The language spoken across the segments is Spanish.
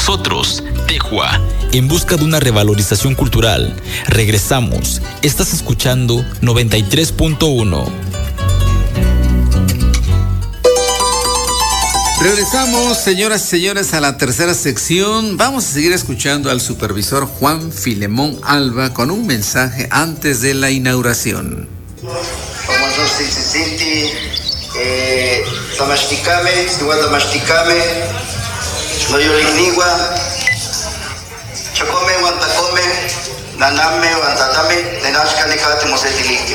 nosotros, Tejua. En busca de una revalorización cultural. Regresamos. Estás escuchando 93.1. Regresamos, señoras y señores, a la tercera sección. Vamos a seguir escuchando al supervisor Juan Filemón Alba con un mensaje antes de la inauguración. Chacome, Guantacome, Naname, Guantatame, Nenashka, Necate, Mosetilique.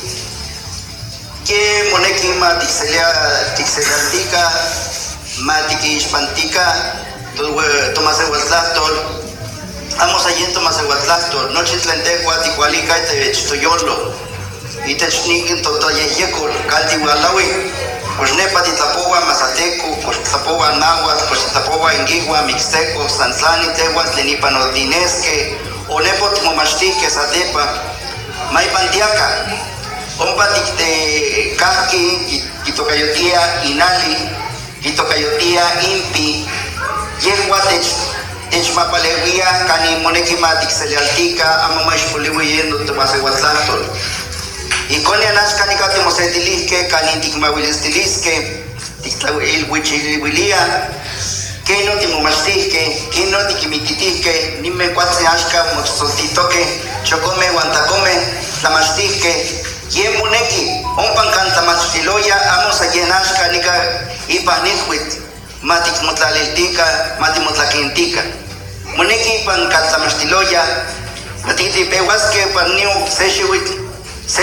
Que Moneki Matixelantica, Matiki Ispantica, Tomase Guatlactol, Amos allí en Tomase Guatlactol, Noches Lentegua, Ticualica, y te Toyolo, y te Chnikin, Totoyecol, Calti Gualawi. Pues nepa titlapowa mazateco, pues tlapowa náhuatl, pues tlapowa enguigua, mixteco, santlani, tehuatl, lenipa nodinesque, o nepo timomachtique, satepa, maipantiaca, ompa ticte caqui, quitocayotía inali, quitocayotía impi, yegua techmapalewia, cani monequima tixelealtica, amamashpoliwi yendo tomasehuatlantol. Y con el nascanicate mosetiliske, caninticmahuilistilske, tictlahuilhuichilihuilia, que no timomachtisque, que no tiquimititisque, ni me cuatse ashka, moxoltitoque, chocome, guantacome, tlamachtisque, yen muneki, ompan cantamachtiloya, amos a yen ashka, nica, ipanithuit, maticmotlaliltica, matimotlaquintica. Muneki pan cantamachtiloya, matitipehuasque, panniu, sexihuit. Se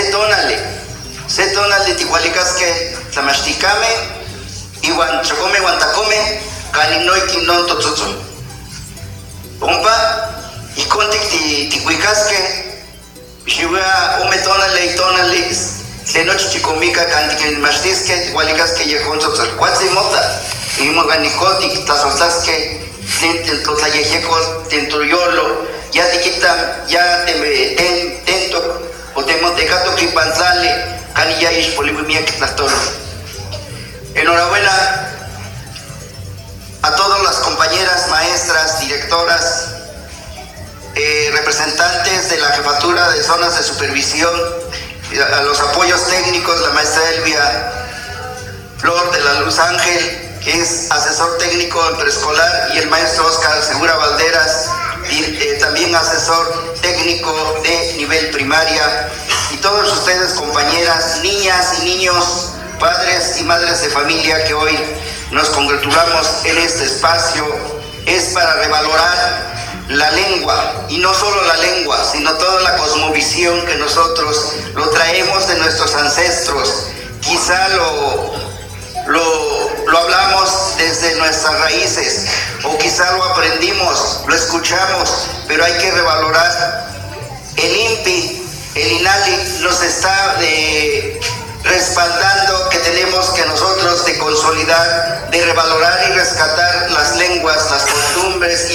tonale tihualicasque tlamachticame, iwan chocome guantacome, calinoiki non totzotzo. Pompa, y contic tihuicasque, xiwa ome tonale, se noche chicomica cantic machtisque, tihualicasque yejón tzotzal. Cuatzi mota, y moganicotic, tazotasque, tentotlayejecos, tenturiolo, ya tiquita, ya tento. O temotecato que panzale, canilla y polivimia que tlatolo. Enhorabuena a todas las compañeras, maestras, directoras, representantes de la jefatura de zonas de supervisión, a los apoyos técnicos, la maestra Elvia Flor de la Luz Ángel, que es asesor técnico en preescolar, y el maestro Oscar Segura Valderas, también asesor técnico de nivel primaria, y todos ustedes, compañeras, niñas y niños, padres y madres de familia, que hoy nos congratulamos en este espacio. Es para revalorar la lengua, y no solo la lengua, sino toda la cosmovisión que nosotros lo traemos de nuestros ancestros. Quizá lo hablamos desde nuestras raíces, o quizá lo aprendimos, lo escuchamos, pero hay que revalorar. El INPI, el INALI, nos está respaldando que tenemos que nosotros de consolidar, de revalorar y rescatar las lenguas, las costumbres